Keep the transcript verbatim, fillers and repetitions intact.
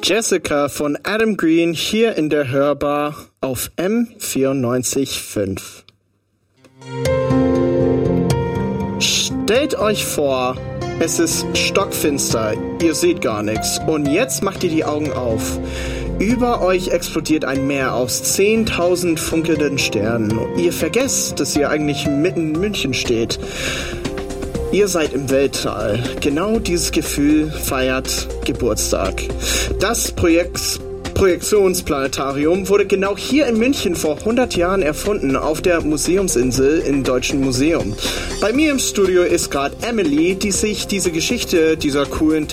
Jessica von Adam Green hier in der Hörbar auf M vierundneunzig Komma fünf. Stellt euch vor, es ist stockfinster, ihr seht gar nichts und jetzt macht ihr die Augen auf. Über euch explodiert ein Meer aus zehntausend funkelnden Sternen. Ihr vergesst, dass ihr eigentlich mitten in München steht. Ihr seid im Weltall. Genau dieses Gefühl feiert Geburtstag. Das Projekt Projektionsplanetarium wurde genau hier in München vor hundert Jahren erfunden, auf der Museumsinsel im Deutschen Museum. Bei mir im Studio ist gerade Emily, die sich diese Geschichte dieser coolen